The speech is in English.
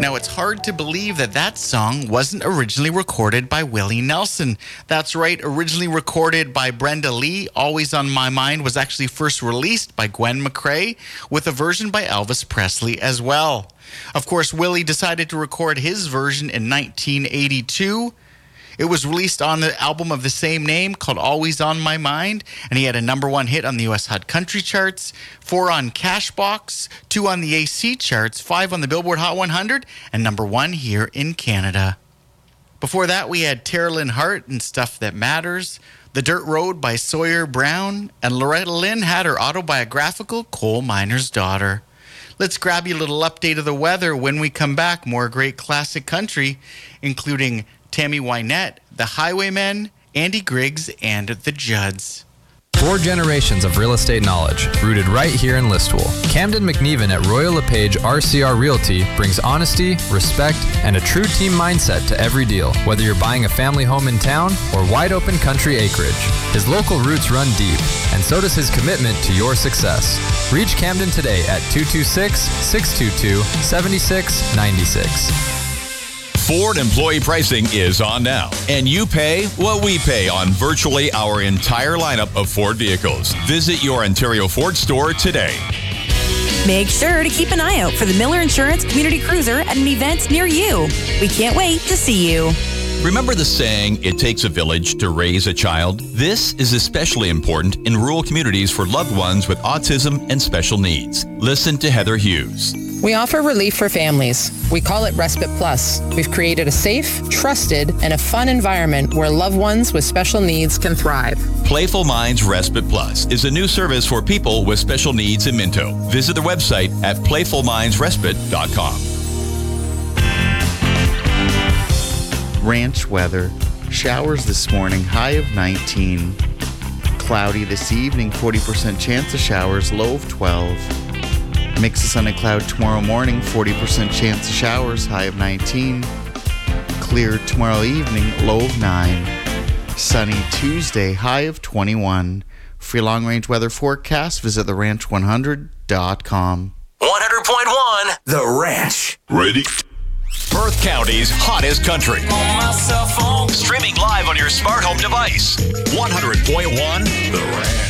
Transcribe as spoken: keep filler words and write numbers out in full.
Now, it's hard to believe that that song wasn't originally recorded by Willie Nelson. That's right, originally recorded by Brenda Lee. Always on My Mind was actually first released by Gwen McCrae, with a version by Elvis Presley as well. Of course, Willie decided to record his version in nineteen eighty-two. It was released on the album of the same name called Always on My Mind, and he had a number one hit on the U S Hot Country charts, four on Cashbox, two on the A C charts, five on the Billboard Hot one hundred, and number one here in Canada. Before that, we had Tara Lynn Hart and Stuff That Matters, The Dirt Road by Sawyer Brown, and Loretta Lynn had her autobiographical Coal Miner's Daughter. Let's grab you a little update of the weather. When we come back, more great classic country, including Tammy Wynette, The Highwaymen, Andy Griggs, and The Judds. Four generations of real estate knowledge, rooted right here in Listowel. Camden McNeven at Royal LePage R C R Realty brings honesty, respect, and a true team mindset to every deal, whether you're buying a family home in town or wide open country acreage. His local roots run deep, and so does his commitment to your success. Reach Camden today at two two six, six two two, seven six nine six. Ford employee pricing is on now, and you pay what we pay on virtually our entire lineup of Ford vehicles. Visit your Ontario Ford store today. Make sure to keep an eye out for the Miller Insurance Community Cruiser at an event near you. We can't wait to see you. Remember the saying, it takes a village to raise a child? This is especially important in rural communities for loved ones with autism and special needs. Listen to Heather Hughes. We offer relief for families. We call it Respite Plus. We've created a safe, trusted, and a fun environment where loved ones with special needs can thrive. Playful Minds Respite Plus is a new service for people with special needs in Minto. Visit the website at playful minds respite dot com. Ranch weather. Showers this morning, high of nineteen. Cloudy this evening, forty percent chance of showers, low of twelve. Mix of sun and cloud tomorrow morning, forty percent chance of showers, high of nineteen. Clear tomorrow evening, low of nine. Sunny Tuesday, high of twenty-one. For your long-range weather forecast, visit the ranch one hundred dot com. one hundred point one The Ranch. Ready? Perth County's hottest country. On my cell phone. Streaming live on your smart home device. one hundred point one The Ranch.